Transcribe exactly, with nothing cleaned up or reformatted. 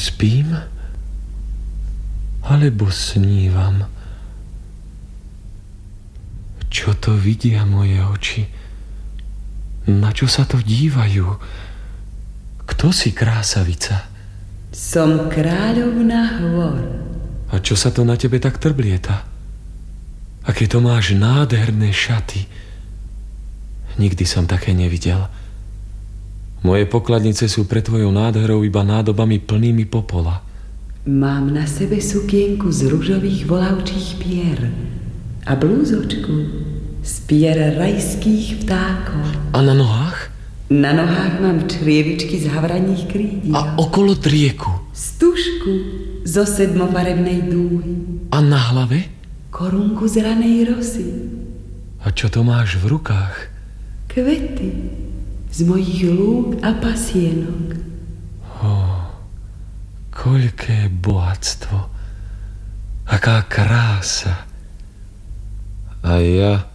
Spím? Alebo snívam? Čo to vidia moje oči? Na čo sa to dívajú? Kto si, krásavica? Som kráľovna hôr. A čo sa to na tebe tak trblieta? Aké to máš nádherné šaty. Nikdy som také nevidel. Moje pokladnice sú pre tvojou nádherou iba nádobami plnými popola. Mám na sebe sukienku z ružových volavčích pier a blúzočku z pier rajských vtákov. A na nohách? Na nohách mám črievičky z havraních krídiel. A okolo drieku? Stužku zo sedmofarebnej dúhy. A na hlave? Korunku z ranej rosy. A čo to máš v rukách? Kvety z mojich lúk a pasienok. Oh, koľké bohatstvo. Aká krása. A ja...